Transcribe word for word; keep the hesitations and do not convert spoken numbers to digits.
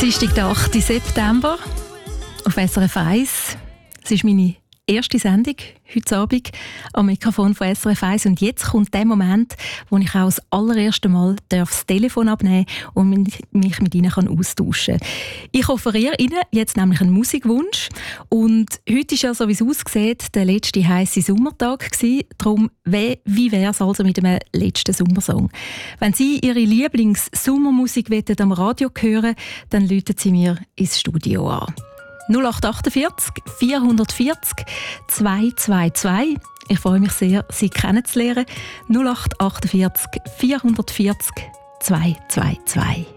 Dienstag, der achte September auf S R F eins. Es ist meine erste Sendung heute Abend am Mikrofon von S R F eins. Und jetzt kommt der Moment, wo ich auch das allererste Mal das Telefon abnehmen und mich mit Ihnen austauschen kann. Ich offeriere Ihnen jetzt nämlich einen Musikwunsch. Und heute war ja, so wie es aussieht, der letzte heisse Sommertag gewesen. Darum, wie, wie wäre es also mit dem letzten Sommersong? Wenn Sie Ihre Lieblings-Sommermusik am Radio hören, dann rufen Sie mir ins Studio an. null acht achtundvierzig vierhundertvierzig zweihundertzweiundzwanzig. Ich freue mich sehr, Sie kennenzulernen. null acht achtundvierzig vierhundertvierzig zweihundertzweiundzwanzig.